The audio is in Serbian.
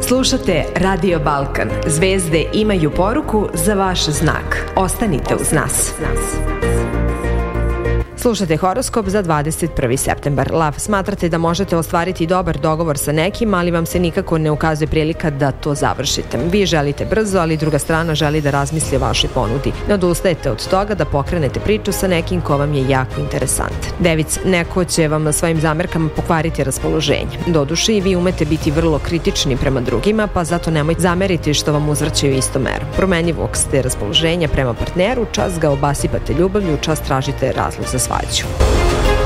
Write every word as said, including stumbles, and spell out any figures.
Slušate Radio Balkan. Zvezde imaju poruku za vaš znak. Ostanite uz nas. Slušate horoskop za dvadeset prvi septembar. Lav, smatrate da možete ostvariti dobar dogovor sa nekim, ali vam se nikako ne ukazuje prilika da to završite. Vi želite brzo, ali druga strana želi da razmisli o vašoj ponudi. Ne odustajete od toga da pokrenete priču sa nekim ko vam je jako interesantan. Devic, neko će vam svojim zamerkama pokvariti raspoloženje. Doduše i vi umete biti vrlo kritični prema drugima, pa zato nemojte zameriti što vam uzvraćaju isto meru. Promenjivog ste raspoloženja prema partneru, čas ga obasipate ljubavlju, čas tražite razlog za svađu.